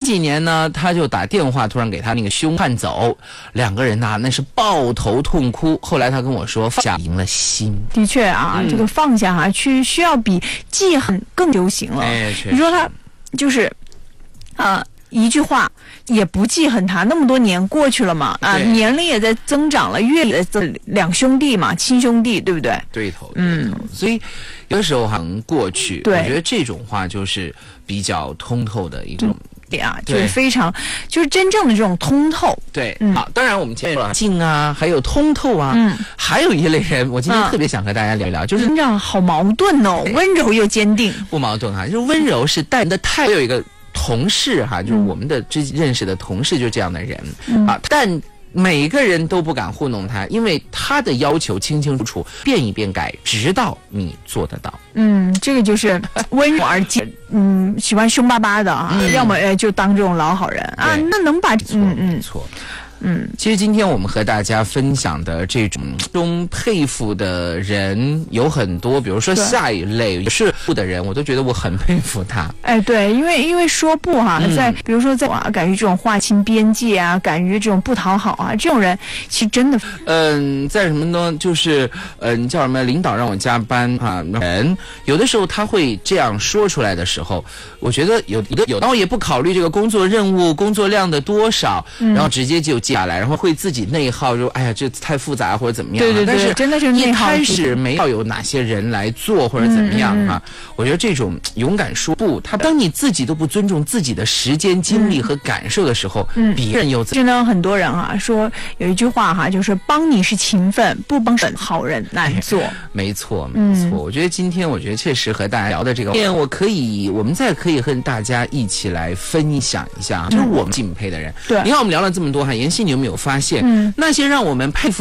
几年呢，他就打电话突然给他那个兄汉走，两个人呐那是抱头痛哭。后来他跟我说，放下赢了心。 的确啊，这个放下啊，需要比记恨更流行了。你说他就是一句话也不记恨他，那么多年过去了嘛，年龄也在增长了，阅历两兄弟嘛，亲兄弟，对不对？ 对头，所以有的时候还能过去。我觉得这种话就是比较通透的一种。 就是非常，就是真正的这种通透。 对，好，当然我们前面说了静啊，还有通透啊，还有一类人，我今天特别想和大家聊一聊，就是这样好矛盾哦，温柔又坚定。 不矛盾哈，就是温柔是待人的态度。有一个同事哈，就是我们的认识的同事，就是这样的人但每个人都不敢糊弄他，因为他的要求清清楚楚，变一变改，直到你做得到。 这个就是温柔而坚，喜欢凶巴巴的啊，要么就当这种老好人啊，那能把没错。其实今天我们和大家分享的这种中佩服的人有很多，比如说下一类是不的人，我都觉得我很佩服他。 对，因为说不哈，在比如说在敢于这种划清边界啊，敢于这种不讨好啊，这种人其实真的在什么呢？就是叫什么领导让我加班啊，人有的时候他会这样说出来的时候，我觉得有，然后也不考虑这个工作任务、工作量的多少，然后直接就下来，然后会自己内耗，说哎呀这太复杂或者怎么样。 对， 但是真的是内耗。 一开始没要有哪些人来做或者怎么样我觉得这种勇敢说不，当你自己都不尊重自己的时间、精力和感受的时候，别人又真的很多人说有一句话就是帮你是勤奋，不帮是好人难做。 没错。我觉得今天确实和大家聊的这个，我们再可以和大家一起来分享一下，就是我们敬佩的人。 对， 你看我们聊了这么多，妍希，你有没有发现那些让我们佩服